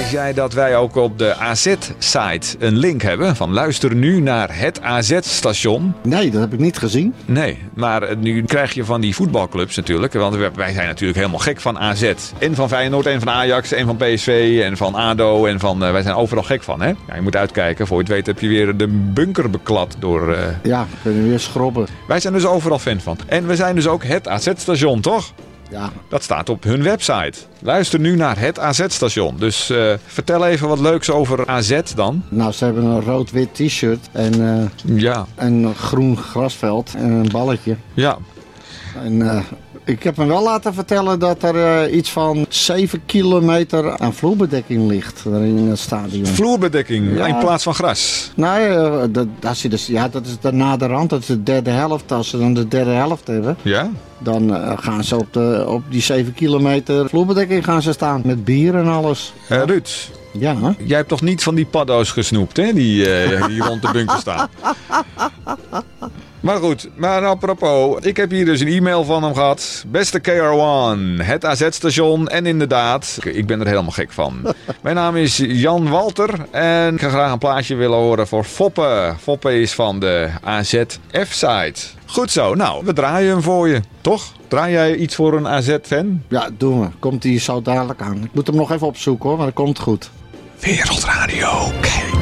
Wist jij dat wij ook op de AZ-site een link hebben van luister nu naar het AZ-station? Nee, dat heb ik niet gezien. Nee, maar nu krijg je van die voetbalclubs natuurlijk. Want wij zijn natuurlijk helemaal gek van AZ. En van Feyenoord, en van Ajax, en van PSV, en van ADO. En van, wij zijn overal gek van, hè? Ja, je moet uitkijken. Voor je het weet heb je weer de bunker beklad door... Ja, kunnen we weer schrobben. Wij zijn dus overal fan van. En we zijn dus ook het AZ-station, toch? Ja. Dat staat op hun website. Luister nu naar het AZ-station. Dus vertel even wat leuks over AZ dan. Nou, ze hebben een rood-wit t-shirt en een groen grasveld en een balletje. Ja. En ik heb me wel laten vertellen dat er iets van 7 kilometer aan vloerbedekking ligt in het stadion. Vloerbedekking in plaats van gras? Nee, dat is de naderhand. Dat is de derde helft. Als ze dan de derde helft hebben, dan gaan ze op die 7 kilometer vloerbedekking gaan ze staan. Met bier en alles. Ruud, ja. Jij hebt toch niet van die paddo's gesnoept, hè? Die rond de bunker staan. Maar goed, maar apropos, ik heb hier dus een e-mail van hem gehad. Beste KR1, het AZ-station en inderdaad, ik ben er helemaal gek van. Mijn naam is Jan Walter en ik ga graag een plaatje willen horen voor Foppe. Foppe is van de AZ-F-site. Goed zo, nou, we draaien hem voor je, toch? Draai jij iets voor een AZ-fan? Ja, doen we. Komt die zo dadelijk aan. Ik moet hem nog even opzoeken hoor, maar dat komt goed. Wereldradio, kijk.